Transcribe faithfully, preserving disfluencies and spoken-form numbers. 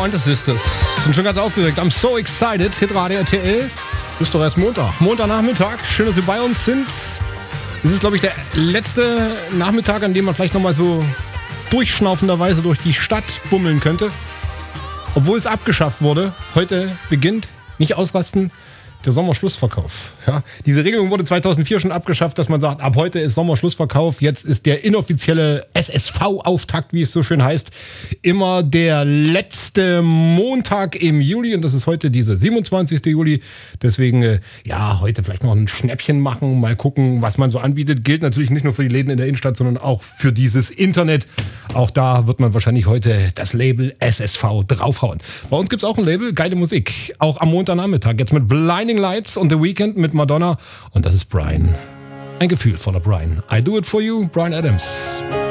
Pointer Sisters sind schon ganz aufgeregt. I'm so excited. Hitradio R T L. Ist doch erst Montag. Montagnachmittag. Schön, dass Sie bei uns sind. Das ist, glaube ich, der letzte Nachmittag, an dem man vielleicht nochmal so durchschnaufenderweise durch die Stadt bummeln könnte. Obwohl es abgeschafft wurde. Heute beginnt, nicht ausrasten, der Sommerschlussverkauf. Ja, diese Regelung wurde zweitausendvier schon abgeschafft, dass man sagt, ab heute ist Sommerschlussverkauf. Jetzt ist der inoffizielle S S V-Auftakt, wie es so schön heißt, immer der letzte Montag im Juli. Und das ist heute dieser siebenundzwanzigster Juli. Deswegen, äh, ja, heute vielleicht noch ein Schnäppchen machen, mal gucken, was man so anbietet. Gilt natürlich nicht nur für die Läden in der Innenstadt, sondern auch für dieses Internet. Auch da wird man wahrscheinlich heute das Label S S V draufhauen. Bei uns gibt's auch ein Label, geile Musik. Auch am Montagnachmittag. Jetzt mit Blinding Lights und The Weeknd mit Madonna. Und das ist Brian. Ein gefühlvoller Brian. I Do It For You, Brian Adams.